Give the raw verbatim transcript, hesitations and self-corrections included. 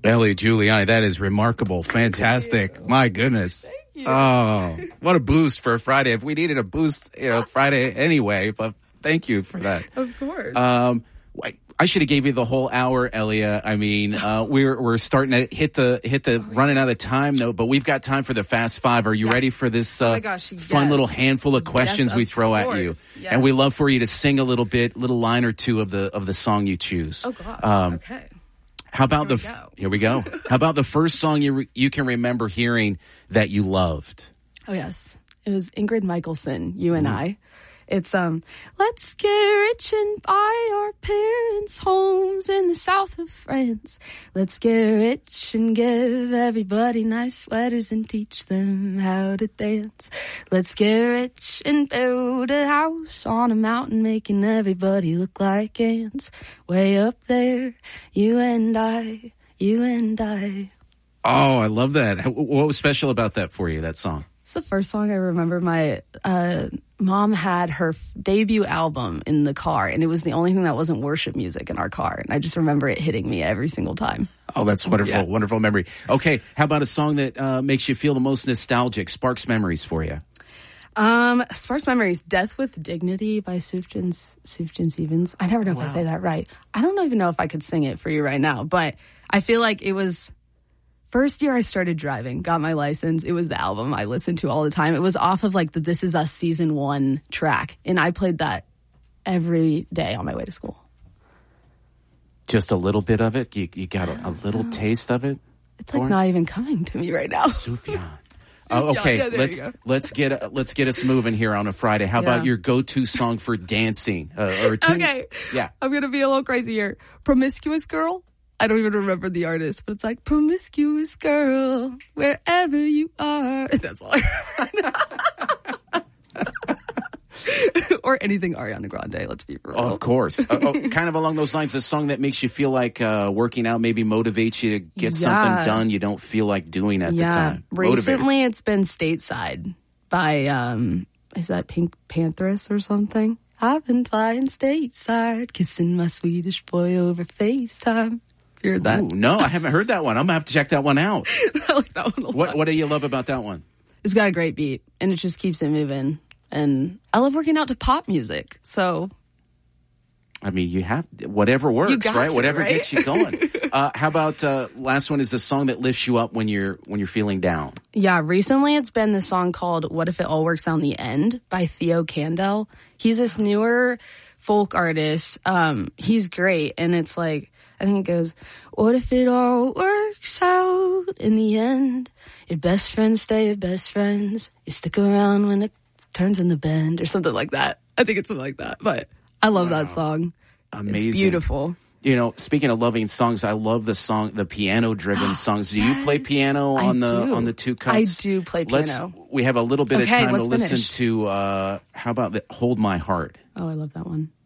Ellie Giuliani, that is remarkable. Fantastic. My goodness. Thank you. Oh, what a boost for a Friday. If we needed a boost, you know, Friday anyway, but thank you for that. Of course. Um, I should have gave you the whole hour, Elia. I mean, uh, we're we're starting to hit the hit the running out of time, though. But we've got time for the fast five. Are you yeah. ready for this uh, oh my gosh, fun yes. little handful of questions yes, we of throw course. at you? Yes. And we love for you to sing a little bit, little line or two of the of the song you choose. Oh gosh. Um, okay. How about here the? We go. Here we go. How about the first song you re, you can remember hearing that you loved? Oh yes, it was Ingrid Michaelson. You and mm. I. It's, um, let's get rich and buy our parents' homes in the south of France. Let's get rich and give everybody nice sweaters and teach them how to dance. Let's get rich and build a house on a mountain, making everybody look like ants. Way up there, you and I, you and I. Oh, I love that. What was special about that for you, that song? It's the first song I remember my uh, mom had her f- debut album in the car, and it was the only thing that wasn't worship music in our car. And I just remember it hitting me every single time. Oh, that's wonderful. Yeah. Wonderful memory. Okay, how about a song that uh, makes you feel the most nostalgic, sparks memories for you? Um, Sparks Memories, Death with Dignity by Sufjan, Sufjan Stevens. I never know if wow. I say that right. I don't even know if I could sing it for you right now, but I feel like it was... First year I started driving, got my license. It was the album I listened to all the time. It was off of like the This Is Us season one track. And I played that every day on my way to school. Just a little bit of it? You, you got a, a little taste of it? It's like not even coming to me right now. Sufjan. Oh, okay, yeah, let's let's get uh, let's get us moving here on a Friday. How yeah. about your go-to song for dancing? Uh, or tune- okay, yeah, I'm gonna be a little crazy here. Promiscuous Girl. I don't even remember the artist, but it's like promiscuous girl, wherever you are. That's all I remember. Or anything Ariana Grande, let's be real. Oh, of course. uh, oh, kind of along those lines, a song that makes you feel like uh, working out, maybe motivates you to get yeah. something done you don't feel like doing at yeah. the time. Recently, Motivator. It's been Stateside by, um, is that Pink Panthers or something? I've been flying stateside, kissing my Swedish boy over FaceTime. You heard that? Ooh, no, I haven't heard that one. I'm going to have to check that one out. I like that one a lot. What, what do you love about that one? It's got a great beat, and it just keeps it moving. And I love working out to pop music, so... I mean, you have... Whatever works, right? To, whatever right? gets you going. uh, how about uh, last one is a song that lifts you up when you're when you're feeling down? Yeah, recently it's been the song called What If It All Works Out in the End by Theo Kandel. He's this newer folk artist. Um, he's great, and it's like... I think it goes, what if it all works out in the end? Your best friends stay your best friends. You stick around when it turns in the bend, or something like that. I think it's something like that. But I love wow. that song. Amazing. It's beautiful. You know, speaking of loving songs, I love the song, the piano-driven songs. Do you play piano on the do. on the two cuts? I do play piano. Let's, we have a little bit okay, of time to let's listen finish. to, uh, how about the Hold My Heart? Oh, I love that one.